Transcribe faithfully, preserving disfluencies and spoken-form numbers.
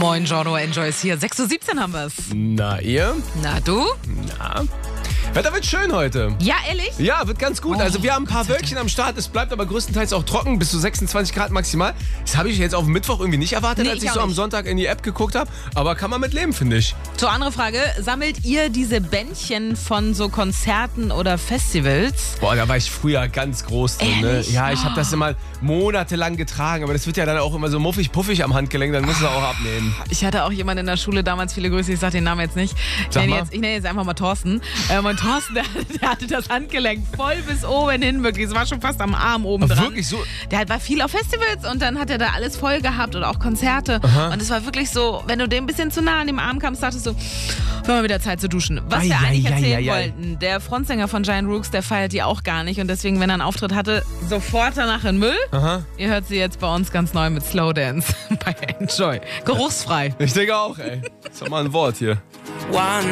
Moin, Giorno, Enjoy ist hier. sechs Uhr siebzehn haben wir es. Na, ihr? Na, du? Na? Wetter wird schön heute. Ja, ehrlich? Ja, wird ganz gut. Oh, also wir haben ein paar Wölkchen am Start. Es bleibt aber größtenteils auch trocken, bis zu sechsundzwanzig Grad maximal. Das habe ich jetzt auf dem Mittwoch irgendwie nicht erwartet, Nee, als ich ich auch so am nicht. Sonntag in die App geguckt habe. Aber kann man mit leben, finde ich. So, andere Frage. Sammelt ihr diese Bändchen von so Konzerten oder Festivals? Boah, da war ich früher ganz groß drin. Ne? Ehrlich? Ja, ich habe das immer monatelang getragen. Aber das wird ja dann auch immer so muffig-puffig am Handgelenk. Dann muss man auch abnehmen. Ich hatte auch jemanden in der Schule damals, viele Grüße, ich sag den Namen jetzt nicht. Ich Sag nenne mal. jetzt, ich nenne jetzt einfach mal Thorsten. Ähm, und Thorsten, der, der hatte das Handgelenk voll bis oben hin, wirklich. Es war schon fast am Arm oben dran. Wirklich so? Der war viel auf Festivals und dann hat er da alles voll gehabt und auch Konzerte. Aha. Und es war wirklich so, wenn du dem ein bisschen zu nah an dem Arm kamst, dachtest du, wir haben wieder Zeit zu duschen. Was Ei, wir ei, eigentlich ei, erzählen ei, ei. wollten, der Frontsänger von Giant Rooks, der feiert die auch gar nicht. Und deswegen, wenn er einen Auftritt hatte, sofort danach in Müll. Aha. Ihr hört sie jetzt bei uns ganz neu mit Slow Dance bei Enjoy. Geruchsfrei. Ich denke auch, ey. Das ist doch mal ein Wort hier. One